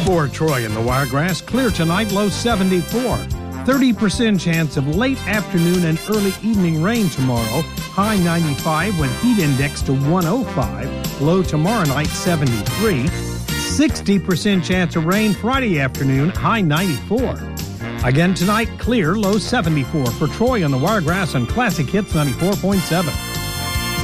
For Troy and the Wiregrass, clear tonight, low 74. 30% chance of late afternoon and early evening rain tomorrow, high 95 with heat index to 105, low tomorrow night 73. 60% chance of rain Friday afternoon, high 94. Again tonight, clear, low 74 for Troy and the Wiregrass on Classic Hits 94.7.